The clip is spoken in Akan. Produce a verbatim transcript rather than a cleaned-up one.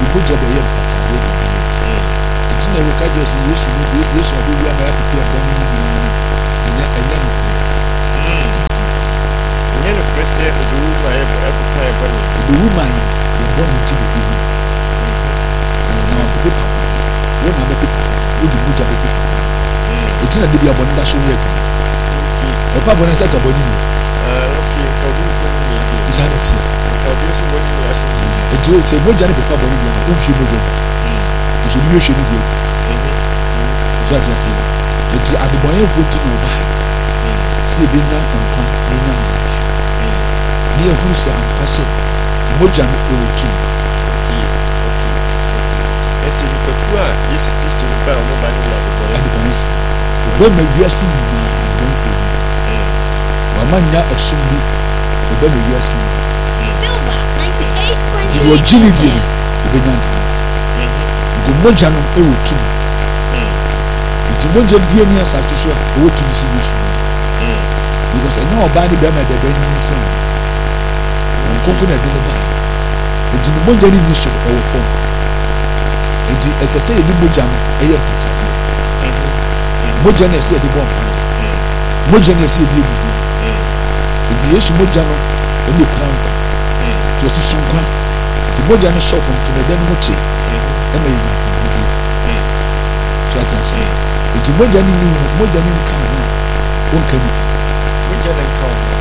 mogya bɛ yɛ mpatadeɛ de bi nti na ɛwɔ kagyɛ sɛ yesu no de yesu a bɛwura ma yɛapete ɛbɔne no nyinaa ɛnyɛ ɛnyɛ nokorɛ ɛnyɛ nokorɛ sɛ ɔbɛwu ma ɛpepa ɛbɔne ɔbɛwu ma yɛbɔne nti na ɛbɛwu na wabɛpe papa wo na bɛpe papa wode mogya bɛpe papa ɛnti na de bi abɔne da so yɛ adwuma ɛpa bɔne sɛ ka bɔne ni isa na tia ɛti o sɛ mogya ne pepa bɔne deɛ na wohwie mogya nso ne wiehwie ne deɛ so ate ase ɛti adebɔneyɛfoɔ nti na ɔbae sɛ ɛbɛnya nkwa na ɛnya nnaso ne yɛhunu sɛ ampa sɛ mogya no ɛwɔ tumi ɛsɛ nipakuo a Yesu Kristo no ba a ɔmo ba ne wɔ adebɔneyɛfoɔ ɔbɛma wiase nyinaa adebɔneyɛfoɔ bi wama nya ɛsom bi ɔbɛma wiase nyinaa nti wɔ gyi ne deɛ no ɔbɛnya nkwa nko mogya no ɛwɔ tumi nti mogya bia ni asase so a ɛwɔ tumi si Yesu because ɛnyɛ ɔbaa ne bɛrima dɛ bɛ nyinsɛn nkonko na ɛde no ba nti ne mogya ne ni so ɛwɔ fam nti ɛsɛ sɛ yɛde mogya no ɛyɛ mpatadeɛ mogya no ɛsɛ yɛde bɔ mpaeɛ mogya no ɛsɛ yɛde adidi nti Yesu mogya no ɛne ɔkura nkwa nti ɔsusu nkwa nti mogya no sɔfo ntomɛdɛ no ho kye ɛma yɛ nyimfidie so ate ase nti mogya no ni mogya no nka ho a wonka bi mogya no nka ho